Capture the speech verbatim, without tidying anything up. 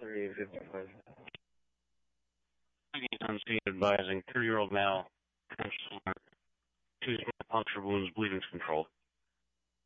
thirty-eight fifty-five. On scene advising thirty-year-old male, conscious alert, two puncture wounds, bleeding's controlled.